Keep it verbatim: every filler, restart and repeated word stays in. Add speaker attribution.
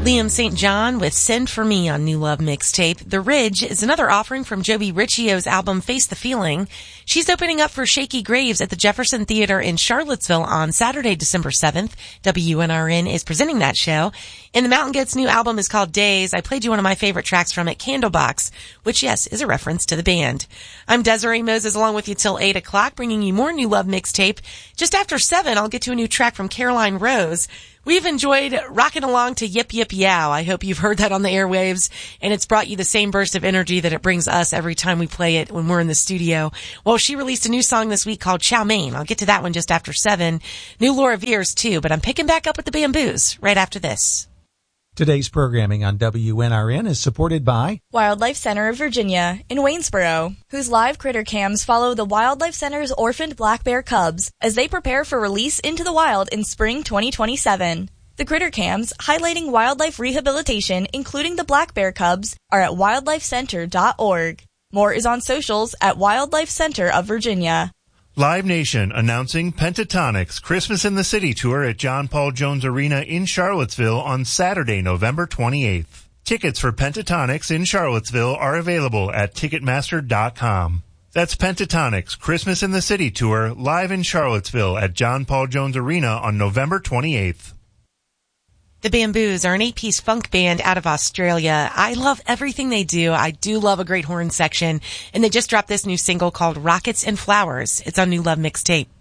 Speaker 1: Liam Saint John with Send For Me on New Love Mixtape. The Ridge is another offering from Joby Riccio's album Face the Feeling. She's opening up for Shaky Graves at the Jefferson Theater in Charlottesville on Saturday, December seventh. W N R N is presenting that show. And the Mountain Goats' new album is called Days. I played you one of my favorite tracks from it, Candlebox, which, yes, is a reference to the band. I'm Desiree Moses along with you till eight o'clock, bringing you more New Love Mixtape. Just after seven, I'll get to a new track from Caroline Rose. We've enjoyed rocking along to Yip Yip Yow. I hope you've heard that on the airwaves, and it's brought you the same burst of energy that it brings us every time we play it when we're in the studio. Well, she released a new song this week called Chow Mein. I'll get to that one just after seven. New Laura Veers, too, but I'm picking back up with the Bamboos right after this.
Speaker 2: Today's programming on W N R N is supported by
Speaker 3: Wildlife Center of Virginia in Waynesboro, whose live critter cams follow the Wildlife Center's orphaned black bear cubs as they prepare for release into the wild in spring twenty twenty-seven. The critter cams, highlighting wildlife rehabilitation, including the black bear cubs, are at wildlife center dot org. More is on socials at Wildlife Center of Virginia.
Speaker 4: Live Nation announcing Pentatonix Christmas in the City tour at John Paul Jones Arena in Charlottesville on Saturday, November twenty-eighth. Tickets for Pentatonix in Charlottesville are available at ticketmaster dot com. That's Pentatonix Christmas in the City tour live in Charlottesville at John Paul Jones Arena on November twenty-eighth.
Speaker 1: The Bamboos are an eight-piece funk band out of Australia. I love everything they do. I do love a great horn section. And they just dropped this new single called Rockets and Flowers. It's on New Love Mixtape.